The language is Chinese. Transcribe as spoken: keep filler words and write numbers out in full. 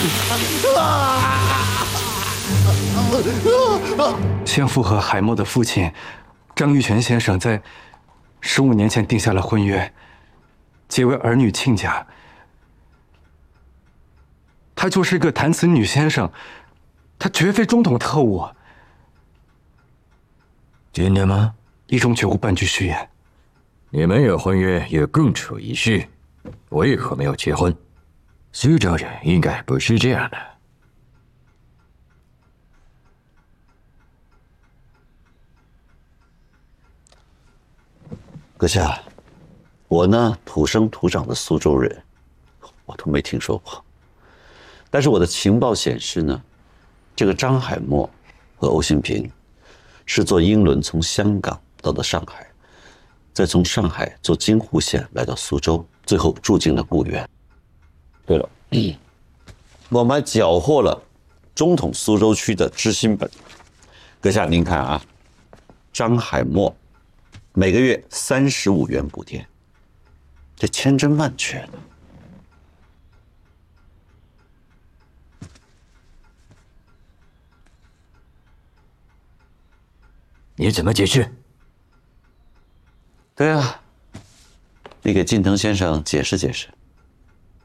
先父和海默的父亲张玉泉先生在十五年前定下了婚约，结为儿女亲家。他就是个谭子女先生，他绝非中统特务。 真的吗？ 一中绝无半句虚言。 你们有婚约也更扯一事，为何没有结婚？苏州人应该不是这样的。 阁下，我呢土生土长的苏州人，我都没听说过。但是我的情报显示呢，这个张海默和欧新平是坐英轮从香港到的上海，再从上海坐京沪线来到苏州，最后住进了故园。对了，我们还缴获了中统苏州区的知心本。阁下您看啊，张海默每个月三十五元补贴，这千真万确的。 你怎么解释？ 对啊，你给近藤先生解释解释。